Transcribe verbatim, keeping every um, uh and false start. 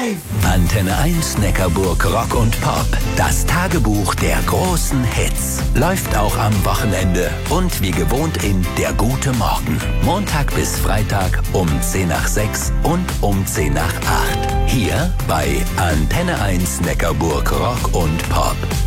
Antenne eins Neckarburg Rock und Pop. Das Tagebuch der großen Hits. Läuft auch am Wochenende und wie gewohnt in Der gute Morgen. Montag bis Freitag um zehn nach sechs und um zehn nach acht. Hier bei Antenne eins Neckarburg Rock und Pop.